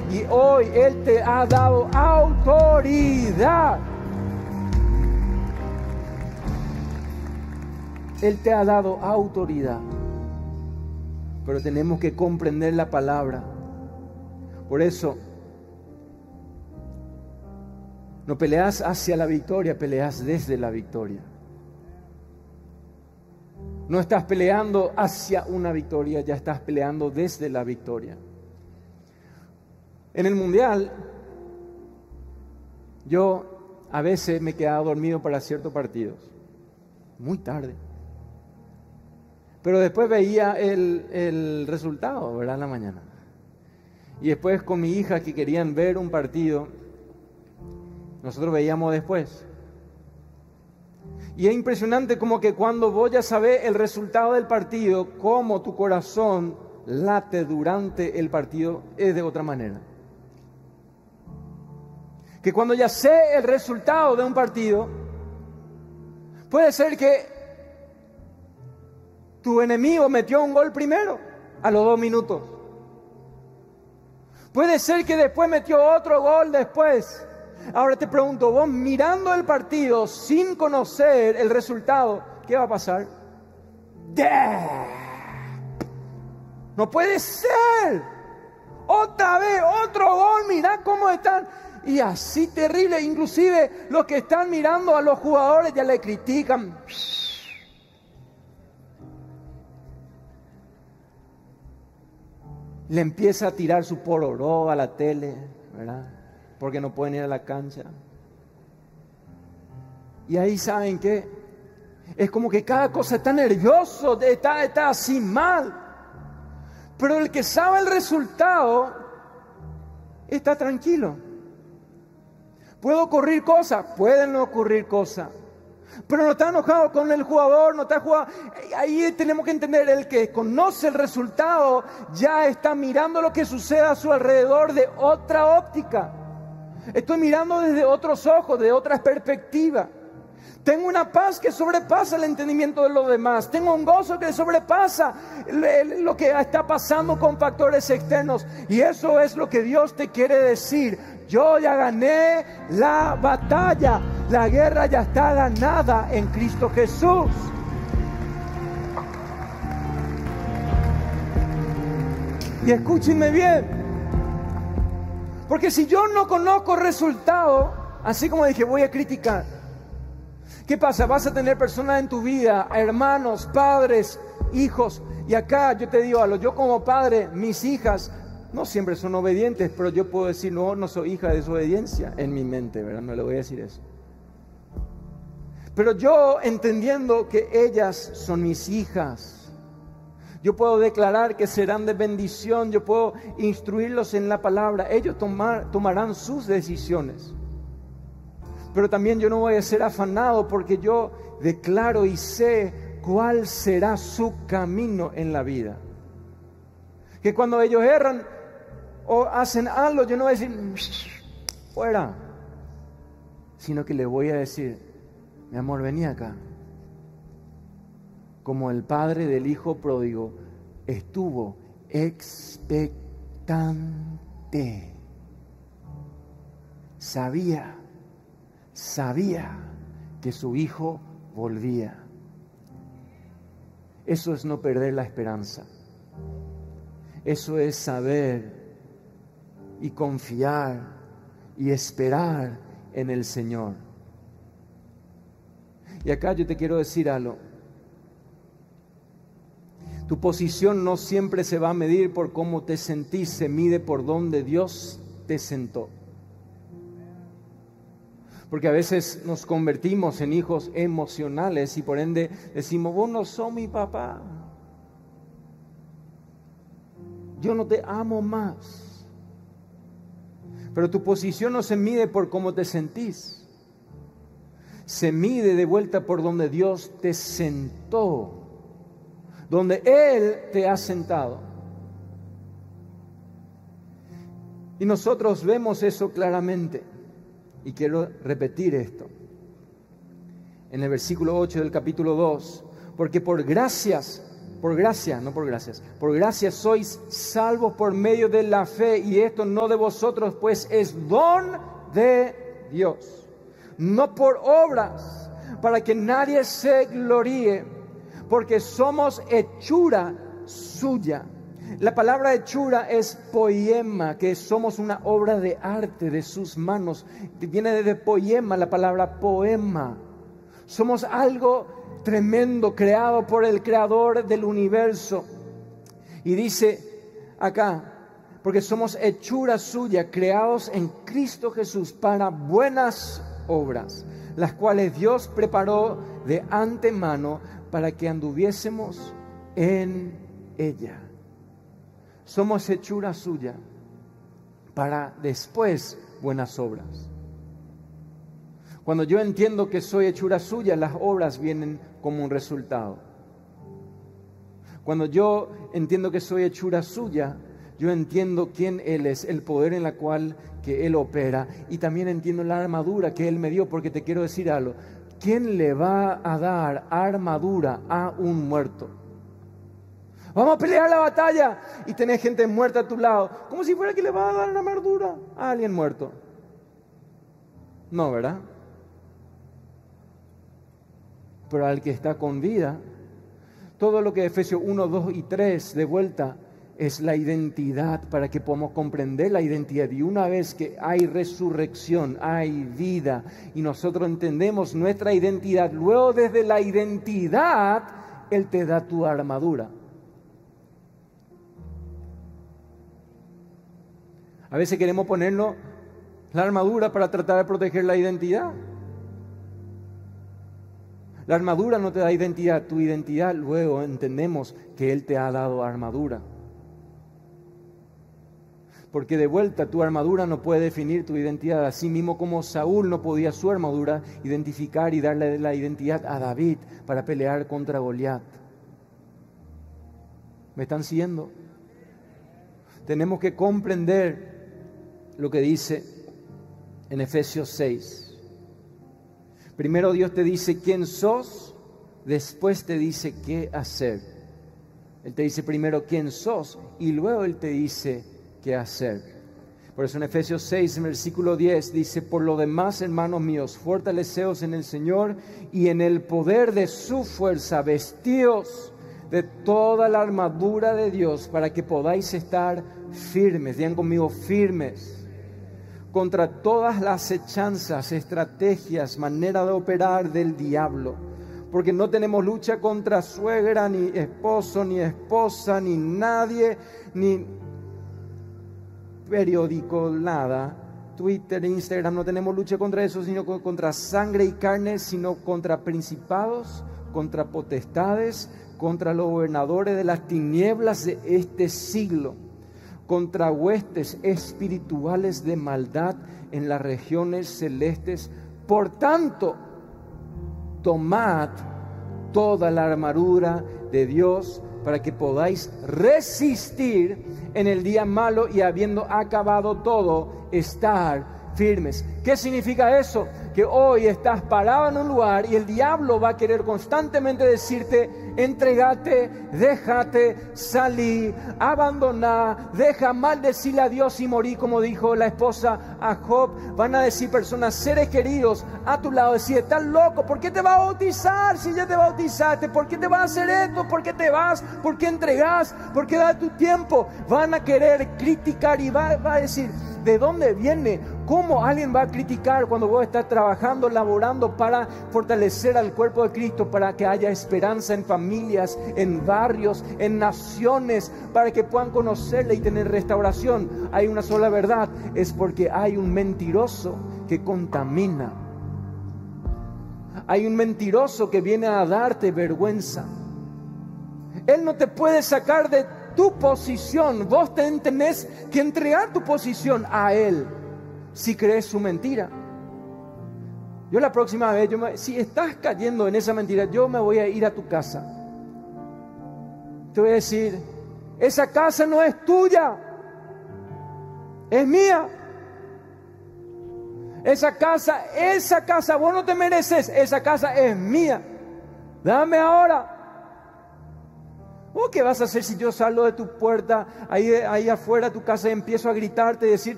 Y hoy Él te ha dado autoridad. Él te ha dado autoridad. Pero tenemos que comprender la palabra. Por eso, no peleas hacia la victoria, peleas desde la victoria. No estás peleando hacia una victoria, ya estás peleando desde la victoria. En el mundial, yo a veces me quedaba dormido para ciertos partidos, muy tarde. Pero después veía el resultado, ¿verdad? En la mañana. Y después con mi hija que querían ver un partido, nosotros veíamos después. Y es impresionante como que cuando vos ya sabés el resultado del partido, cómo tu corazón late durante el partido es de otra manera. Que cuando ya sé el resultado de un partido, puede ser que tu enemigo metió un gol primero, a los 2 minutos. Puede ser que después metió otro gol después. Ahora te pregunto, vos mirando el partido sin conocer el resultado, ¿qué va a pasar? No puede ser. Otra vez, otro gol, mirá cómo están. Y así terrible, inclusive los que están mirando a los jugadores ya le critican. Le empieza a tirar su pororó a la tele, ¿verdad? Porque no pueden ir a la cancha. Y ahí, ¿saben qué? Es como que cada cosa está nervioso, está así mal. Pero el que sabe el resultado está tranquilo. ¿Puede ocurrir cosas? Pueden ocurrir cosas. Pero no está enojado con el jugador, no está jugando. Ahí tenemos que entender, el que conoce el resultado ya está mirando lo que sucede a su alrededor de otra óptica. Estoy mirando desde otros ojos, de otra perspectiva. Tengo una paz que sobrepasa el entendimiento de los demás. Tengo un gozo que sobrepasa lo que está pasando con factores externos. Y eso es lo que Dios te quiere decir. Yo ya gané la batalla. La guerra ya está ganada en Cristo Jesús. Y escúchenme bien. Porque si yo no conozco el resultado, así como dije, voy a criticar. ¿Qué pasa? Vas a tener personas en tu vida, hermanos, padres, hijos. Y acá yo te digo algo, yo como padre, mis hijas no siempre son obedientes, pero yo puedo decir, no soy hija de desobediencia en mi mente, ¿verdad? No le voy a decir eso. Pero yo entendiendo que ellas son mis hijas, yo puedo declarar que serán de bendición, yo puedo instruirlos en la palabra, ellos tomarán sus decisiones. Pero también yo no voy a ser afanado porque yo declaro y sé cuál será su camino en la vida. Que cuando ellos erran o hacen algo, yo no voy a decir, fuera. Sino que le voy a decir, mi amor, vení acá. Como el padre del hijo pródigo estuvo expectante. Sabía que su hijo volvía. Eso es no perder la esperanza. Eso es saber y confiar y esperar en el Señor. Y acá yo te quiero decir algo. Tu posición no siempre se va a medir por cómo te sentís, se mide por donde Dios te sentó. Porque a veces nos convertimos en hijos emocionales y por ende decimos, vos no sos mi papá. Yo no te amo más. Pero tu posición no se mide por cómo te sentís. Se mide de vuelta por donde Dios te sentó. Donde Él te ha sentado. Y nosotros vemos eso claramente. Y quiero repetir esto. En el versículo 8 del capítulo 2. Porque por gracias por gracia, no por gracias, por gracia sois salvos por medio de la fe, y esto no de vosotros, pues es don de Dios, no por obras, para que nadie se gloríe, porque somos hechura suya. La palabra hechura es poema, que somos una obra de arte de sus manos. Viene de poema la palabra poema. Somos algo tremendo, creado por el creador del universo. Y dice acá, porque somos hechura suya, creados en Cristo Jesús para buenas obras, las cuales Dios preparó de antemano para que anduviésemos en ella. Somos hechura suya para después buenas obras. Cuando yo entiendo que soy hechura suya, las obras vienen como un resultado. Cuando yo entiendo que soy hechura suya, yo entiendo quién Él es, el poder en la cual que Él opera, y también entiendo la armadura que Él me dio, porque te quiero decir algo. ¿Quién le va a dar armadura a un muerto? Vamos a pelear la batalla y tenés gente muerta a tu lado, como si fuera que le va a dar una armadura a alguien muerto. No, ¿verdad? Pero al que está con vida, todo lo que Efesios 1, 2 y 3 de vuelta es la identidad, para que podamos comprender la identidad. Y una vez que hay resurrección, hay vida, y nosotros entendemos nuestra identidad, luego desde la identidad, Él te da tu armadura. A veces queremos ponernos la armadura para tratar de proteger la identidad. La armadura no te da identidad, tu identidad luego entendemos que Él te ha dado armadura. Porque de vuelta tu armadura no puede definir tu identidad, así mismo como Saúl no podía su armadura identificar y darle la identidad a David para pelear contra Goliat. ¿Me están siguiendo? Tenemos que comprender lo que dice en Efesios 6. Primero Dios te dice quién sos, después te dice qué hacer. Él te dice primero quién sos y luego Él te dice qué hacer. Por eso en Efesios 6, en versículo 10 dice: por lo demás, hermanos míos, fortaleceos en el Señor y en el poder de su fuerza, vestíos de toda la armadura de Dios para que podáis estar firmes. Digan conmigo, firmes. Contra todas las hechanzas, estrategias, manera de operar del diablo. Porque no tenemos lucha contra suegra, ni esposo, ni esposa, ni nadie, ni periódico, nada. Twitter, Instagram, no tenemos lucha contra eso, sino contra sangre y carne, sino contra principados, contra potestades, contra los gobernadores de las tinieblas de este siglo, contra huestes espirituales de maldad en las regiones celestes. Por tanto, tomad toda la armadura de Dios para que podáis resistir en el día malo y, habiendo acabado todo, estar firmes. ¿Qué significa eso? Que hoy estás parado en un lugar y el diablo va a querer constantemente decirte: entregate, déjate, salí, abandoná, deja maldecirle a Dios y morí, como dijo la esposa a Job. Van a decir personas, seres queridos a tu lado, decir: estás loco, ¿por qué te va a bautizar si ya te bautizaste? ¿Por qué te va a hacer esto? ¿Por qué te vas? ¿Por qué entregás? ¿Por qué das tu tiempo? Van a querer criticar y va a decir: ¿de dónde viene? ¿Cómo alguien va a criticar cuando vos estás trabajando, laborando para fortalecer al cuerpo de Cristo, para que haya esperanza en familias, en barrios, en naciones, para que puedan conocerle y tener restauración? Hay una sola verdad: es porque hay un mentiroso que contamina. Hay un mentiroso que viene a darte vergüenza. Él no te puede sacar de tu posición. Vos tenés que entregar tu posición a Él si crees su mentira. Yo la próxima vez, si estás cayendo en esa mentira, yo me voy a ir a tu casa. Te voy a decir: esa casa no es tuya, es mía. Esa casa vos no te mereces, esa casa es mía. Dame ahora. ¿O qué vas a hacer si yo salgo de tu puerta, ahí afuera de tu casa, y empiezo a gritarte y decirte